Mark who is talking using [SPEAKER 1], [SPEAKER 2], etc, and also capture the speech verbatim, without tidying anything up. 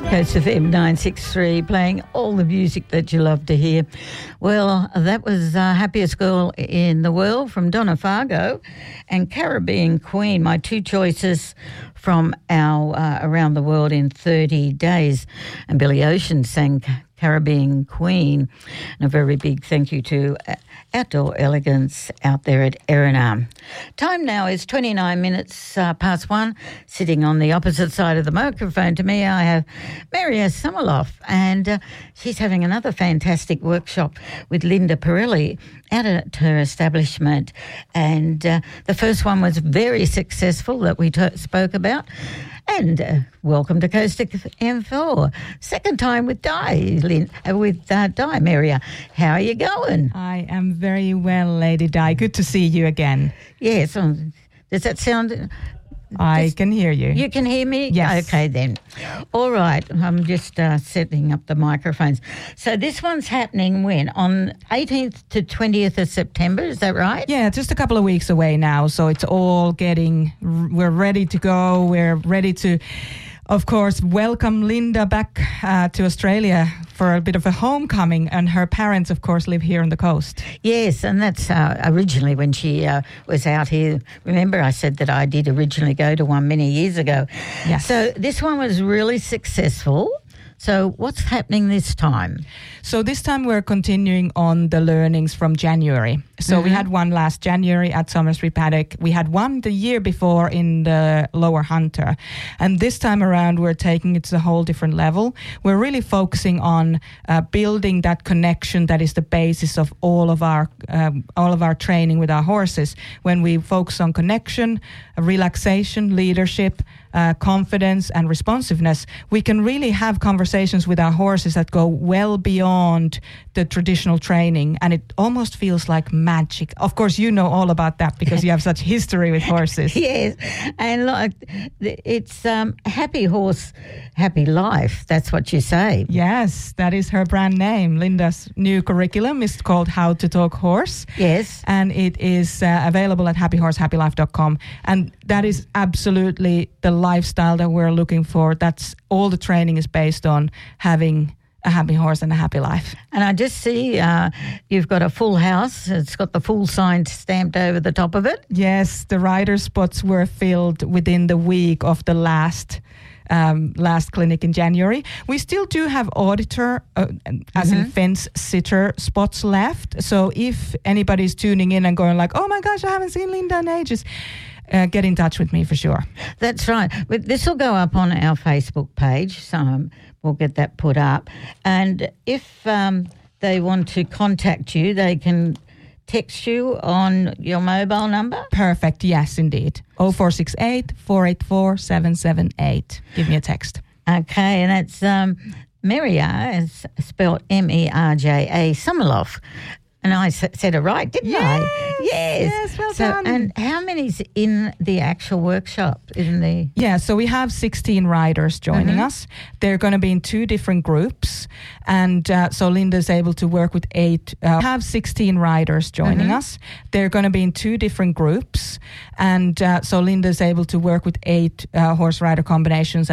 [SPEAKER 1] Coast F M nine sixty-three, playing all the music that you love to hear. Well, that was uh, Happiest Girl in the World from Donna Fargo and Caribbean Queen, my two choices from our uh, Around the World in thirty days. And Billy Ocean sang Caribbean Queen. And a very big thank you to Outdoor Elegance out there at Erina. Time now is twenty-nine minutes uh, past one. Sitting on the opposite side of the microphone to me, I have Maria Summerloff, and uh, she's having another fantastic workshop with Linda Pirelli out at her establishment. And uh, the first one was very successful that we t- spoke about. And uh, welcome to Coast F M four. Second time with Di, Lynn, uh, with uh, Di, Maria. How are you going?
[SPEAKER 2] I am very well, Lady Di. Good to see you again.
[SPEAKER 1] Yes. Um, does that sound...
[SPEAKER 2] I
[SPEAKER 1] Just,
[SPEAKER 2] can hear you.
[SPEAKER 1] You can hear me?
[SPEAKER 2] Yes.
[SPEAKER 1] Okay, then. All right. I'm just uh, setting up the microphones. So this one's happening when? On eighteenth to twentieth of September, is that right?
[SPEAKER 2] Yeah, just a couple of weeks away now. So it's all getting, we're ready to go. We're ready to, of course, welcome Linda back uh, to Australia for a bit of a homecoming. And her parents, of course, live here on the coast.
[SPEAKER 1] Yes, and that's uh, originally when she uh, was out here. Remember, I said that I did originally go to one many years ago.
[SPEAKER 2] Yes.
[SPEAKER 1] So this one was really successful. So what's happening this time?
[SPEAKER 2] So this time we're continuing on the learnings from January. So mm-hmm. we had one last January at Somersby Paddock. We had one the year before in the Lower Hunter. And this time around, we're taking it to a whole different level. We're really focusing on uh, building that connection that is the basis of all of our um, all of our training with our horses. When we focus on connection, relaxation, leadership, uh, confidence, and responsiveness, we can really have conversations with our horses that go well beyond the traditional training, and it almost feels like magic. Of course, you know all about that because you have such history with horses.
[SPEAKER 1] Yes, and like it's um, happy horse, happy life. That's what you say.
[SPEAKER 2] Yes, that is her brand name. Linda's new curriculum is called How to Talk Horse.
[SPEAKER 1] Yes,
[SPEAKER 2] and it is uh, available at happy horse happy life dot com, and that is absolutely the lifestyle that we're looking for. That's all the training is based on having a happy horse and a happy life.
[SPEAKER 1] And I just see uh, you've got a full house. It's got the full sign stamped over the top of it.
[SPEAKER 2] Yes, the rider spots were filled within the week of the last um, last clinic in January. We still do have auditor, uh, as mm-hmm. in fence sitter spots left. So if anybody's tuning in and going like, oh my gosh, I haven't seen Linda in ages, Uh, get in touch with me for sure.
[SPEAKER 1] That's right. But this will go up on our Facebook page, so um, we'll get that put up. And if um, they want to contact you, they can text you on your mobile number?
[SPEAKER 2] Perfect, yes, indeed. oh four six eight, four eight four, seven seven eight. Give me a text.
[SPEAKER 1] Okay, and that's um, Maria, is spelled M E R J A, Summerloff. And I said it right, didn't
[SPEAKER 2] yes,
[SPEAKER 1] I? Yes.
[SPEAKER 2] Yes, well
[SPEAKER 1] so,
[SPEAKER 2] done.
[SPEAKER 1] And how many's in the actual workshop? In the
[SPEAKER 2] Yeah, so we have sixteen riders joining mm-hmm. us. They're going to be in two different groups. And uh, so Linda's able to work with eight, uh, have sixteen riders joining mm-hmm. us. They're going to be in two different groups. And uh, so Linda's able to work with eight uh, horse rider combinations